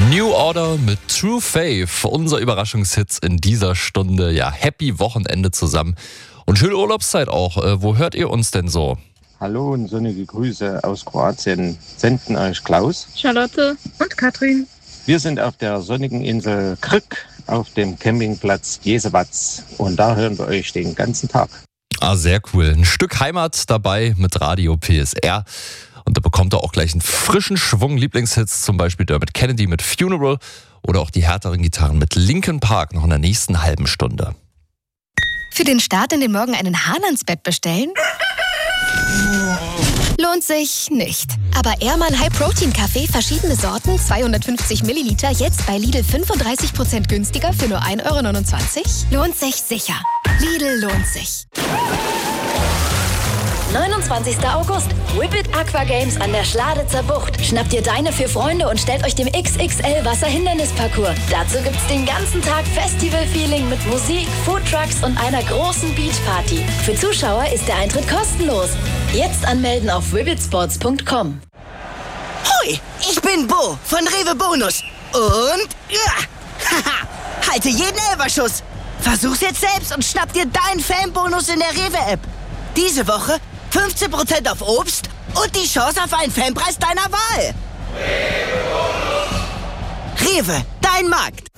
New Order mit True Faith, unser Überraschungshits in dieser Stunde. Ja, happy Wochenende zusammen und schöne Urlaubszeit auch. Wo hört ihr uns denn so? Hallo und sonnige Grüße aus Kroatien. Senden euch Klaus, Charlotte und Katrin. Wir sind auf der sonnigen Insel Krk auf dem Campingplatz Jesewac und da hören wir euch den ganzen Tag. Ah, sehr cool. Ein Stück Heimat dabei mit Radio PSR. Und da bekommt er auch gleich einen frischen Schwung Lieblingshits, zum Beispiel Dermot Kennedy mit Funeral oder auch die härteren Gitarren mit Linkin Park noch in der nächsten halben Stunde. Für den Start in den Morgen einen Hahn ans Bett bestellen? Lohnt sich nicht. Aber Ehrmann High Protein Kaffee, verschiedene Sorten, 250 Milliliter, jetzt bei Lidl 35% günstiger für nur 1,29 €? Lohnt sich sicher. Lidl lohnt sich. 29. August, Whippet Aqua Games an der Schladitzer Bucht. Schnappt ihr deine 4 Freunde und stellt euch dem XXL Wasserhindernisparcours. Dazu gibt's den ganzen Tag Festival-Feeling mit Musik, Foodtrucks und einer großen Beachparty. Für Zuschauer ist der Eintritt kostenlos. Jetzt anmelden auf whippetsports.com. Hoi, ich bin Bo von Rewe Bonus. Und halte jeden Elferschuss. Versuch's jetzt selbst und schnapp dir deinen Fanbonus in der Rewe-App. Diese Woche 15% auf Obst und die Chance auf einen Fanpreis deiner Wahl. Rewe, dein Markt.